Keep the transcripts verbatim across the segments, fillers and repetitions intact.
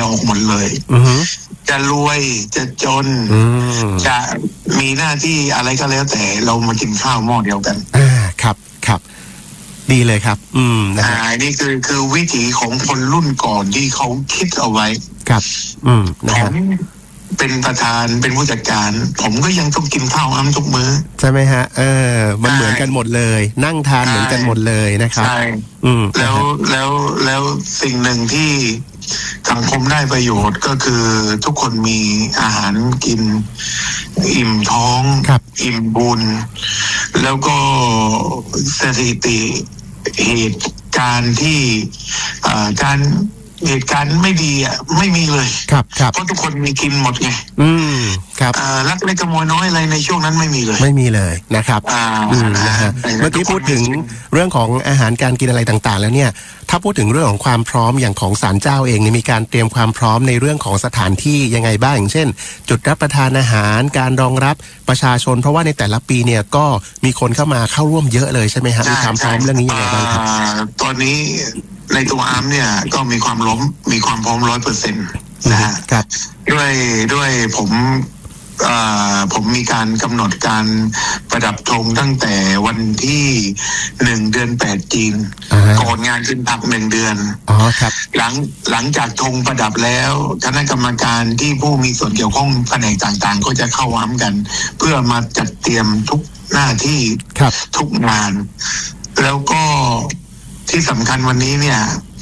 ออกหมดเลยจะรวยจะจนจะมีหน้าที่อะไรก็แล้วแต่เรามากินข้าวหม้อเดียวกันอ่าครับครับดีเลยครับอืมนะอ่านี่คือคือวิถีของคนรุ่นก่อนที่เขาคิดเอาไว้ครับอืมนะฮะเป็นประธานเป็นผู้จัดการผมก็ยังต้องกินข้าวอ้ำทุกมื้อใช่ไหมฮะเออมันเหมือนกันหมดเลยนั่งทานเหมือนกันหมดเลยนะครับใช่แล้วแล้วแล้วสิ่งหนึ่งที่สังคมได้ประโยชน์ก็คือทุกคนมีอาหารกินอิ่มท้องอิ่มบุญแล้วก็สถิติเหตุการณ์ที่การเหตุการณ์ไม่ดีอ่ะไม่มีเลยครับครับเพราะทุกคนมีกินหมดไงอืมครับอ่าลักเล็กขโมยน้อยอะไรในช่วงนั้นไม่มีเลยไม่มีเลยนะครับอ่านะฮะเมื่อกี้พูดถึงเรื่องของอาหารการกินอะไรต่างๆแล้วเนี่ยถ้าพูดถึงเรื่องของความพร้อมอย่างของศาลเจ้าเองเนี่ยมีการเตรียมความพร้อมในเรื่องของสถานที่ยังไงบ้างอย่างเช่นจุดรับประทานอาหารการรองรับประชาชนเพราะว่าในแต่ละปีเนี่ยก็มีคนเข้ามาเข้าร่วมเยอะเลยใช่ไหมครับมีความพร้อมเรื่องนี้ยังไงบ้างครับตอนนี้ในตัวอาร์มเนี่ยก็มีความล้มมีความพร้อมร้อยเปอร์เซ็นต์นะฮะด้วยด้วยผมผมมีการกำหนดการประดับธงตั้งแต่วันที่หนึ่งเดือนแปดจีนก่อนงานขึ้นผักหนึ่งเดือนอ๋อครับหลังหลังจากธงประดับแล้วคณะกรรมการที่ผู้มีส่วนเกี่ยวข้องแผนกต่างๆก็จะเข้าว้ามกันเพื่อมาจัดเตรียมทุกหน้าที่ทุกงานแล้วก็ที่สำคัญวันนี้เนี่ย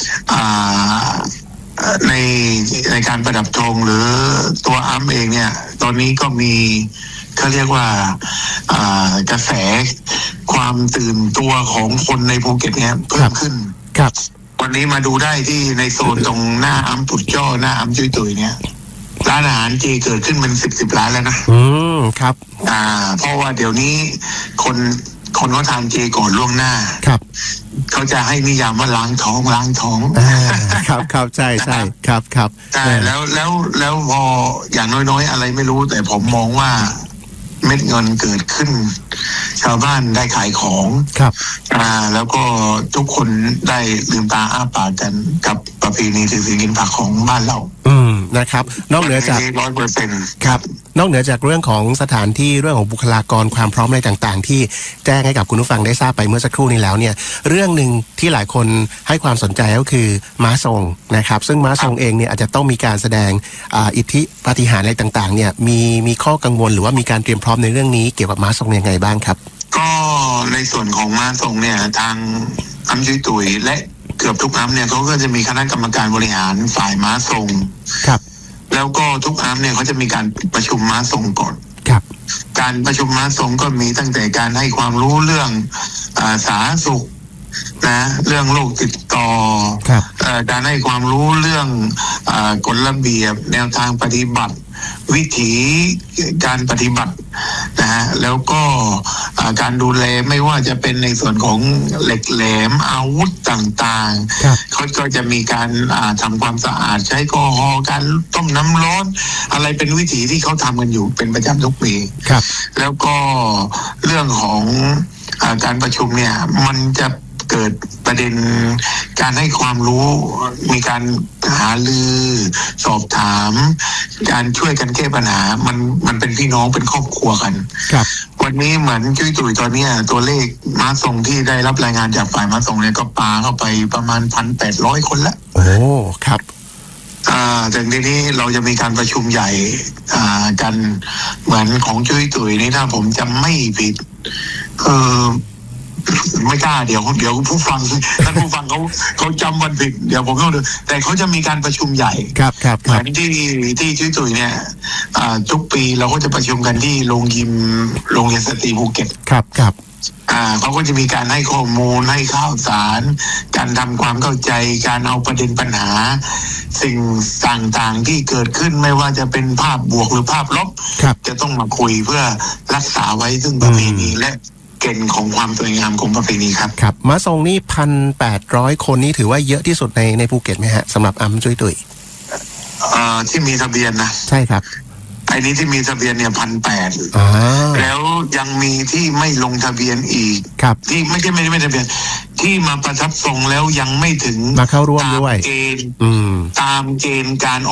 ในในการประดับธงหรือตัวอาร์มเองเนี่ยตอนนี้ก็มีเขาเรียกว่ากระแสความตื่นตัวของคนในภูเก็ตเนี่ยเพิ่มขึ้นครับวันนี้มาดูได้ที่ในโซนตรงหน้าอาร์มปุดจ้อหน้าอาร์มจุยตุยเนี่ยร้านอาหารเจเกิดขึ้นเป็นสิบสิบร้านแล้วนะอืมครับอ่าเพราะว่าเดี๋ยวนี้คนคนเขาทานเจก่อนล่วงหน้าครับเขาจะให้นิยามว่าล้างท้องล้างท้องครับครับใช่ใช่ครับครับใช่แล้วแล้วแล้วพออย่างน้อยๆอะไรไม่รู้แต่ผมมองว่าเม็ดเงินเกิดขึ้นชาวบ้านได้ขายของครับอ่าแล้วก็ทุกคนได้ลืมตาอ้าปากกันกับประเพณีถือศีลกินผักของบ้านเราอืมนะครับนอกเหนือจากร้อยเปอร์เซ็นต์ครับนอกเหนือจากเรื่องของสถานที่เรื่องของบุคลากรความพร้อมอะไรต่างๆที่แจ้งให้กับคุณผู้ฟังได้ทราบไปเมื่อสักครู่นี้แล้วเนี่ยเรื่องหนึ่งที่หลายคนให้ความสนใจก็คือม้าทรงนะครับซึ่งม้าทรงเองเนี่ยอาจจะต้องมีการแสดงอิทธิปาฏิหาริย์อะไรต่างๆเนี่ยมีมีข้อกังวลหรือว่ามีการเตรียมพร้อมในเรื่องนี้เกี่ยวกับม้าทรงยังไงบ้างครับก็ในส่วนของม้าทรงเนี่ยทางอัมยุยตุยและเกือบทุกอัมเนี่ยเขาก็จะมีคณะกรรมการบริหารฝ่ายม้าทรงครับแล้วก็ทุกอัมเนี่ยเขาจะมีการประชุมม้าทรงก่อนครับการประชุมม้าทรงก็มีตั้งแต่การให้ความรู้เรื่องอ่าสาธารณสุขนะเรื่องโรคติดต่อการให้ความรู้เรื่องกฎระเบียบแนวทางปฏิบัติวิถีการปฏิบัตินะฮะแล้วก็การดูแลไม่ว่าจะเป็นในส่วนของเหล็กแหลมอาวุธต่างๆเขาก็จะมีการทำความสะอาดใช้แอลกอฮอล์การต้มน้ำร้อนอะไรเป็นวิถีที่เขาทำกันอยู่เป็นประจำทุกปีแล้วก็เรื่องของการประชุมเนี่ยมันจะเกิดประเด็นการให้ความรู้มีการหาลือสอบถามการช่วยกันแก้ปัญหามันมันเป็นพี่น้องเป็นครอบครัวกันครับวันนี้เหมือนจุ้ยตุ๋ยตอนนี้ตัวเลขม้าทรงที่ได้รับรายงานจากฝ่ายม้าทรงเนี่ยก็ปาเข้าไปประมาณพันแปดร้อยคนละโอ้ครับอ่าจากนี้เราจะมีการประชุมใหญ่อ่ากันเหมือนของจุ้ยตุ๋ยนี่ถ้าผมจำไม่ผิดเออไม่กล้าเดี๋ยวเดี๋ยวผู้ฟังท่านผู้ฟังเขาเขาจำวันผิดเดี๋ยวผมต้องดูแต่เขาจะมีการประชุมใหญ่ครับครับเหมือนที่ที่จุ้ยตุ๋ยเนี่ยทุกปีเราก็จะประชุมกันที่โรงยิมโรงเรียนสตรีภูเก็ตครับครับอ่าเขาก็จะมีการให้ข้อมูลให้ข่าวสารการทำความเข้าใจการเอาประเด็นปัญหาสิ่งต่างๆที่เกิดขึ้นไม่ว่าจะเป็นภาพบวกหรือภาพลบจะต้องมาคุยเพื่อรักษาไว้ซึ่งประเพณีและเกณฑ์ของความสวยงามของประเพณีครับครับม้าทรงนี่พันแปดร้อยคนนี่ถือว่าเยอะที่สุดในในภูเก็ตไหมฮะสำหรับอัมจุ้ยตุยเอ่อที่มีทะเบียนนะใช่ครับไอ้นี้ที่มีทะเบียนเนี่ยพันแปดแล้วยังมีที่ไม่ลงทะเบียนอีกที่ไม่ใช่ไม่ไม่ทะเบียนที่มาประทับทรงแล้วยังไม่ถึงมาเข้าร่วมด้วยตามเกณฑ์ตามเกณฑ์การ